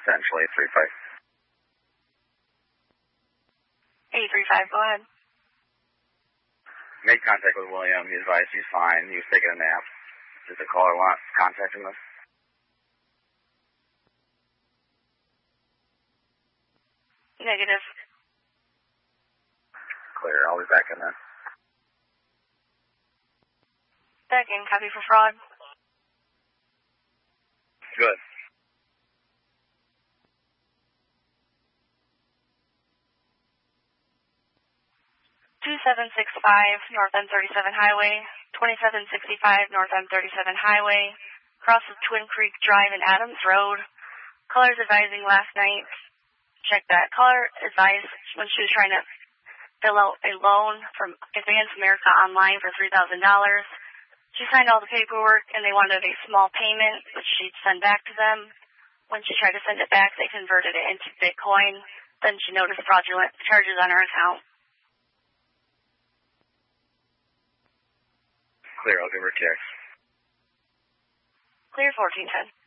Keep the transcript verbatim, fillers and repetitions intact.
Essentially, three five. eight three five, go ahead. Made contact with William. He advised he's fine. He was taking a nap. Does the caller want contact him? Negative. Clear. I'll be back in then. Back in. Copy for fraud. Good. two seven six five North M thirty-seven Highway, twenty-seven sixty-five North M thirty-seven Highway, crosses Twin Creek Drive and Adams Road. Caller's advising last night. Check that. Caller advised when she was trying to fill out a loan from Advance America Online for three thousand dollars. She signed all the paperwork and they wanted a small payment, which she'd send back to them. When she tried to send it back, they converted it into Bitcoin. Then she noticed fraudulent charges on her account. Clear, I'll give her a text. Clear fourteen ten.